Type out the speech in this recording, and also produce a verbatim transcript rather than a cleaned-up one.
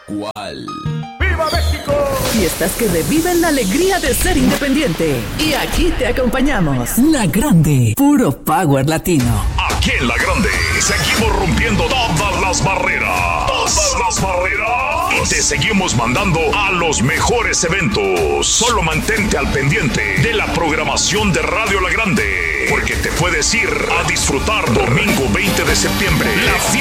¿Cuál? ¡Viva México! Fiestas que reviven la alegría de ser independiente. Y aquí te acompañamos. La Grande, puro power latino. Aquí en La Grande seguimos rompiendo todas las barreras. Todas las barreras. Y te seguimos mandando a los mejores eventos. Solo mantente al pendiente de la programación de Radio La Grande, porque te puedes ir a disfrutar domingo veinte de septiembre la fiesta